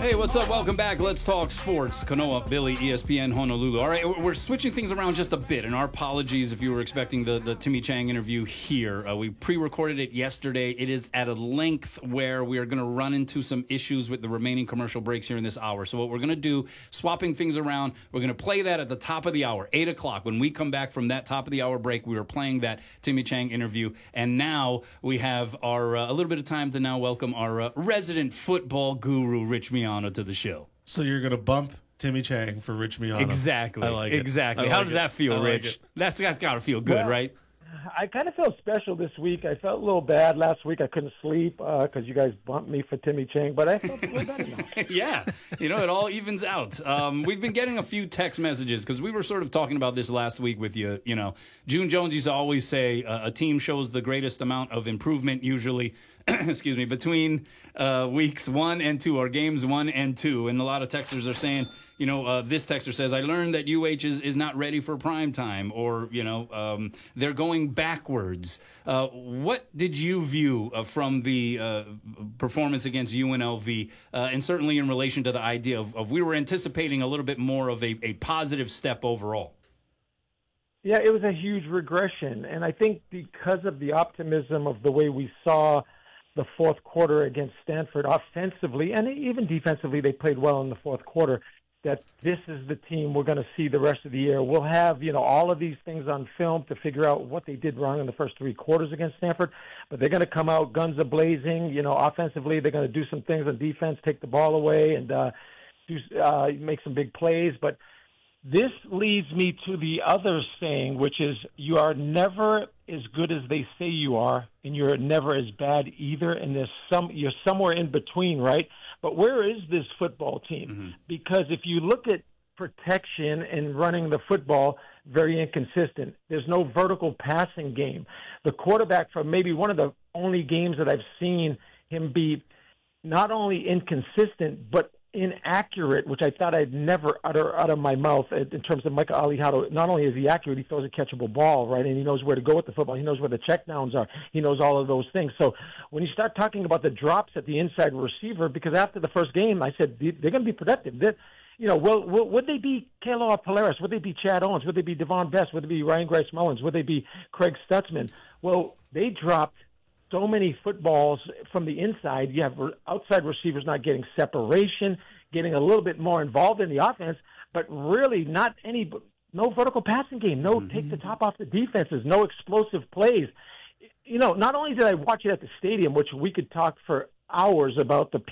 Hey, what's up? Welcome back. Let's talk sports. Kanoa, Billy, ESPN Honolulu. All right, we're switching things around just a bit, and our apologies if you were expecting the Timmy Chang interview here. We pre-recorded it yesterday. It is at a length where we are going to run into some issues with the remaining commercial breaks here in this hour. So what we're going to do, swapping things around, we're going to play that at the top of the hour, 8 o'clock. When we come back from that top of the hour break, we were playing that Timmy Chang interview, and now we have our a little bit of time to now welcome our resident football guru, Rich Miano, to the show. So you're going to bump Timmy Chang for Rich Miano. Exactly. I like it. Exactly. Like How does that feel, like Rich? That's got to feel good, right? I kind of feel special this week. I felt a little bad last week. I couldn't sleep because you guys bumped me for Timmy Chang, but I felt a little better now. Yeah, it all evens out. We've been getting a few text messages because we were sort of talking about this last week with you. June Jones used to always say a team shows the greatest amount of improvement usually, excuse me, between weeks 1 and 2 or games 1 and 2. And a lot of texters are saying, this texter says, I learned that UH is not ready for prime time, or, they're going backwards. What did you view from the performance against UNLV, and certainly in relation to the idea of we were anticipating a little bit more of a positive step overall? Yeah, it was a huge regression. And I think because of the optimism of the way we saw the fourth quarter against Stanford offensively and even defensively, they played well in the fourth quarter, that this is the team we're going to see the rest of the year. We'll have, all of these things on film to figure out what they did wrong in the first 3 quarters against Stanford, but they're going to come out guns a-blazing. Offensively, they're going to do some things on defense, take the ball away, and make some big plays. But this leads me to the other saying, which is you are never as good as they say you are, and you're never as bad either, and you're somewhere in between, right? But where is this football team? Mm-hmm. Because if you look at protection and running the football, very inconsistent. There's no vertical passing game. The quarterback, for maybe one of the only games that I've seen him be not only inconsistent, but inaccurate, which I thought I'd never utter out of my mouth in terms of Micah Alihado. Not only is he accurate, he throws a catchable ball, right? And he knows where to go with the football. He knows where the checkdowns are. He knows all of those things. So when you start talking about the drops at the inside receiver, because after the first game, I said they're going to be productive. Would they be Kalo Polaris? Would they be Chad Owens? Would they be Devon Best? Would they be Ryan Grace Mullins? Would they be Craig Stutzman? Well, they dropped so many footballs from the inside. You have outside receivers not getting separation, getting a little bit more involved in the offense, but really no vertical passing game, take the top off the defenses, no explosive plays. Not only did I watch it at the stadium, which we could talk for hours about the